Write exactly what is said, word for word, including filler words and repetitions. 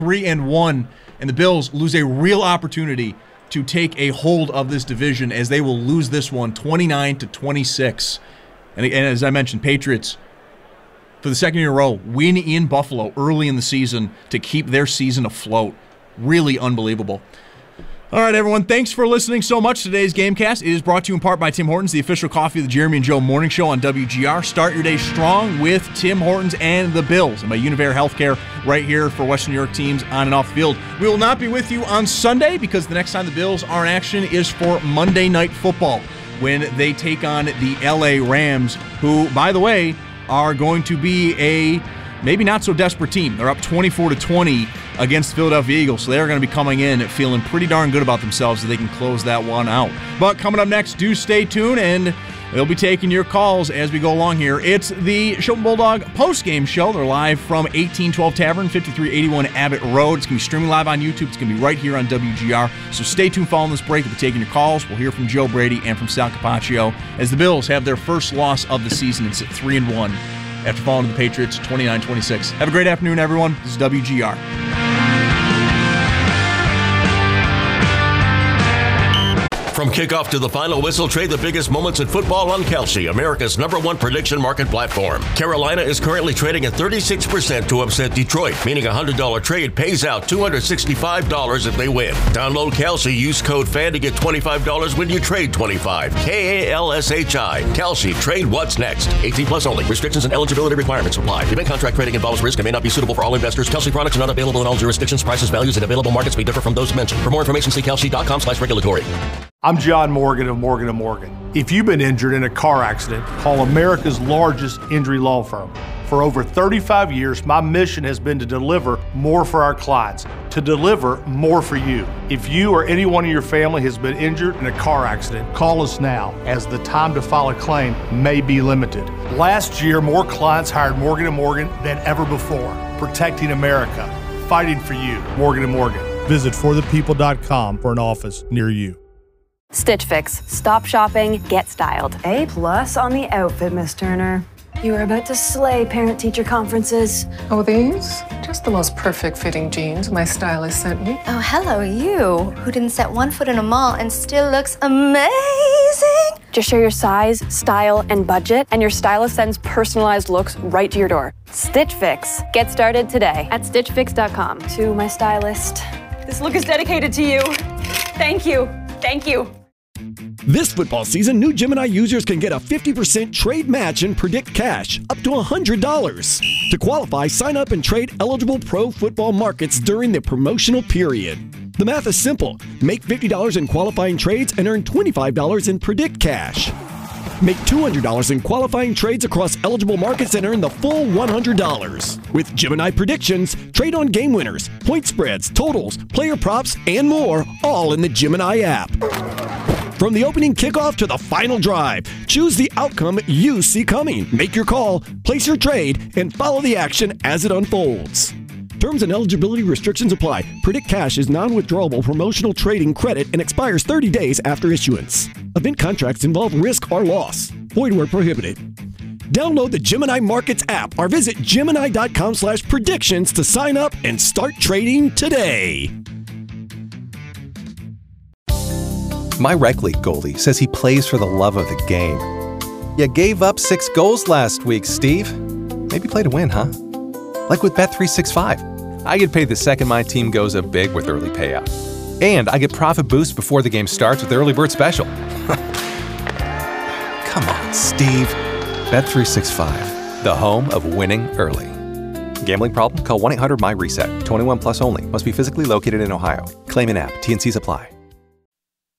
three and one, and the Bills lose a real opportunity to take a hold of this division as they will lose this one twenty-nine to twenty-six. And, and as I mentioned, Patriots, for the second year in a row, win in Buffalo early in the season to keep their season afloat. Really unbelievable. All right, everyone, thanks for listening so much to today's Gamecast. It is brought to you in part by Tim Hortons, the official coffee of the Jeremy and Joe Morning Show on W G R. Start your day strong with Tim Hortons and the Bills, and by Univera Healthcare right here for Western New York teams on and off the field. We will not be with you on Sunday because the next time the Bills are in action is for Monday Night Football when they take on the L A Rams, who, by the way, are going to be a maybe not so desperate team. They're up twenty-four to twenty against the Philadelphia Eagles, so they're going to be coming in feeling pretty darn good about themselves so they can close that one out. But coming up next, do stay tuned, and they'll be taking your calls as we go along here. It's the Chilton Bulldog post-game show. They're live from eighteen twelve Tavern, fifty-three eighty-one Abbott Road. It's going to be streaming live on YouTube. It's going to be right here on W G R. So stay tuned following this break. We'll be taking your calls. We'll hear from Joe Brady and from Sal Capaccio as the Bills have their first loss of the season and sit three and one after falling to the Patriots twenty-nine twenty-six. Have a great afternoon, everyone. This is W G R. From kickoff to the final whistle, trade the biggest moments in football on Kalshi, America's number one prediction market platform. Carolina is currently trading at thirty-six percent to upset Detroit, meaning a one hundred dollars trade pays out two hundred sixty-five dollars if they win. Download Kalshi, use code FAN to get twenty-five dollars when you trade twenty-five dollars. K A L S H I. Kalshi, trade what's next. eighteen plus only. Restrictions and eligibility requirements apply. Event contract trading involves risk and may not be suitable for all investors. Kalshi products are not available in all jurisdictions. Prices, values, and available markets may differ from those mentioned. For more information, see kalshi.com slash regulatory. I'm John Morgan of Morgan and Morgan. If you've been injured in a car accident, call America's largest injury law firm. For over thirty-five years, my mission has been to deliver more for our clients, to deliver more for you. If you or anyone in your family has been injured in a car accident, call us now, as the time to file a claim may be limited. Last year, more clients hired Morgan and Morgan than ever before, protecting America, fighting for you. Morgan and Morgan. Visit for the people dot com for an office near you. Stitch Fix. Stop shopping, get styled. A plus on the outfit, Miss Turner. You are about to slay parent-teacher conferences. Oh, these? Just the most perfect fitting jeans my stylist sent me. Oh, hello, you, who didn't set one foot in a mall and still looks amazing. Just share your size, style, and budget, and your stylist sends personalized looks right to your door. Stitch Fix. Get started today at stitch fix dot com. To my stylist, this look is dedicated to you. Thank you. Thank you. This football season, new Gemini users can get a fifty percent trade match and predict cash up to one hundred dollars. To qualify, sign up and trade eligible pro football markets during the promotional period. The math is simple. Make fifty dollars in qualifying trades and earn twenty-five dollars in predict cash. Make two hundred dollars in qualifying trades across eligible markets and earn the full one hundred dollars. With Gemini Predictions, trade on game winners, point spreads, totals, player props, and more, all in the Gemini app. From the opening kickoff to the final drive, choose the outcome you see coming. Make your call, place your trade, and follow the action as it unfolds. Terms and eligibility restrictions apply. Predict Cash is non-withdrawable promotional trading credit and expires thirty days after issuance. Event contracts involve risk or loss. Void where prohibited. Download the Gemini Markets app or visit gemini dot com slash predictions to sign up and start trading today. My rec league goalie says he plays for the love of the game. You gave up six goals last week, Steve. Maybe play to win, huh? Like with Bet three sixty-five. I get paid the second my team goes up big with early payout. And I get profit boost before the game starts with the early bird special. Come on, Steve. Bet three sixty-five, the home of winning early. Gambling problem? Call one eight hundred M Y reset. twenty-one plus only. Must be physically located in Ohio. Claim in app. T and Cs apply.